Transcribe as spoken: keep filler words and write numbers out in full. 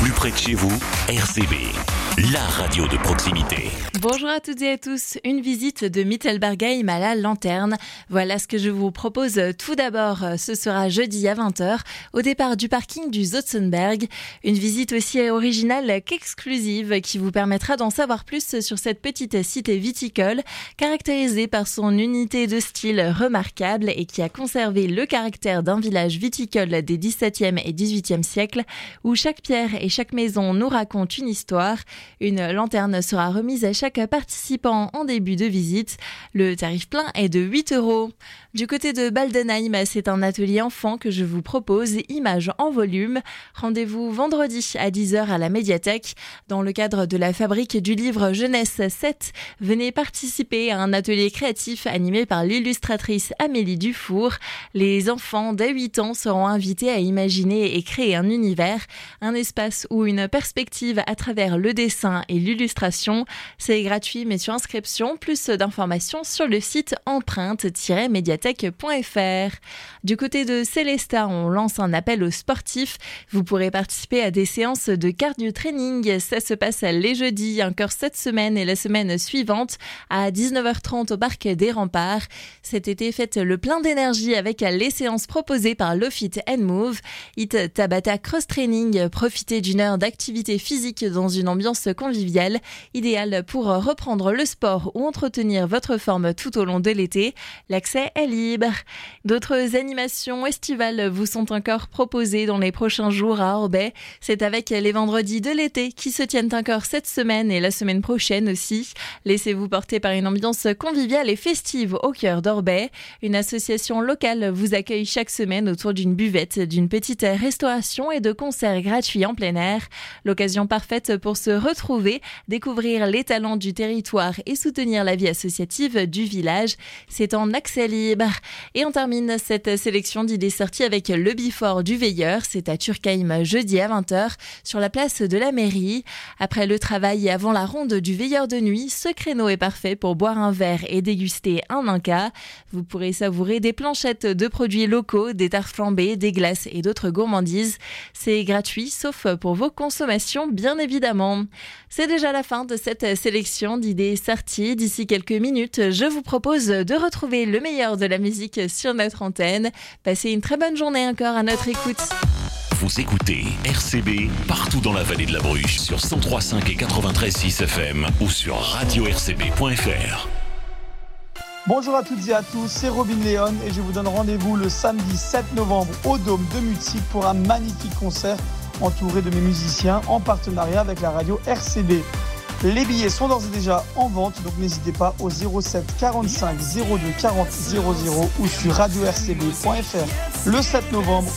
plus près de chez vous, R C B, la radio de proximité. Bonjour à toutes et à tous, une visite de Mittelbergheim à la Lanterne. Voilà ce que je vous propose tout d'abord. Ce sera jeudi à vingt heures au départ du parking du Zotzenberg. Une visite aussi originale qu'exclusive qui vous permettra d'en savoir plus sur cette petite cité viticole caractérisée par son unité de style remarquable et qui a conservé le caractère d'un village viticole des dix-septième et dix-huitième siècles où chaque pierre et chaque maison nous raconte une histoire. Une lanterne sera remise à chaque participant en début de visite. Le tarif plein est de huit euros. Du côté de Baldenheim, c'est un atelier enfant que je vous propose, images en volume. Rendez-vous vendredi à dix heures à la médiathèque. Dans le cadre de la fabrique du livre Jeunesse sept, venez participer à un atelier créatif animé par l'illustratrice Amélie Dufour. Les enfants dès huit ans seront invités à imaginer et créer un univers, un espace ou une perspective à travers le dessin et l'illustration. C'est gratuit mais sur inscription. Plus d'informations sur le site empreinte tiret médiathèque point f r. Du côté de Célestat, on lance un appel aux sportifs. Vous pourrez participer à des séances de cardio training. Ça se passe les jeudis, encore cette semaine et la semaine suivante à dix-neuf heures trente au parc des Remparts. Cet été, faites le plein d'énergie avec les séances proposées par Lofit and Move. Hit Tabata Cross Training. Profitez d'une heure d'activité physique dans une ambiance conviviale, idéale pour reprendre le sport ou entretenir votre forme tout au long de l'été. L'accès est libre. D'autres animations estivales vous sont encore proposées dans les prochains jours à Orbey. C'est avec les vendredis de l'été qui se tiennent encore cette semaine et la semaine prochaine aussi. Laissez-vous porter par une ambiance conviviale et festive au cœur d'Orbey. Une association locale vous accueille chaque semaine autour d'une buvette, d'une petite restauration et de concerts gratuits en plein air. L'occasion parfaite pour se retrouver, découvrir les talents du territoire et soutenir la vie associative du village. C'est en accès libre. Et on termine cette sélection d'idées sorties avec le Bifort du Veilleur. C'est à Turkheim jeudi à vingt heures sur la place de la mairie. Après le travail et avant la ronde du Veilleur de nuit, ce créneau est parfait pour boire un verre et déguster un Inca. Vous pourrez savourer des planchettes de produits locaux, des tartes flambées, des glaces et d'autres gourmandises. C'est gratuit sauf pour vos consommations bien évidemment. C'est déjà la fin de cette sélection d'idées sorties. D'ici quelques minutes, je vous propose de retrouver le meilleur de la musique sur notre antenne. Passez une très bonne journée encore à notre écoute. Vous écoutez R C B partout dans la vallée de la Bruche sur cent trois virgule cinq et quatre-vingt-treize virgule six F M ou sur radio r c b point f r. Bonjour à toutes et à tous, c'est Robin Léon et je vous donne rendez-vous le samedi sept novembre au Dôme de Mutzig pour un magnifique concert entouré de mes musiciens en partenariat avec la radio R C B. Les billets sont d'ores et déjà en vente, donc n'hésitez pas au zéro sept quarante-cinq zéro deux quarante zéro zéro ou sur radio r c b point f r le sept novembre.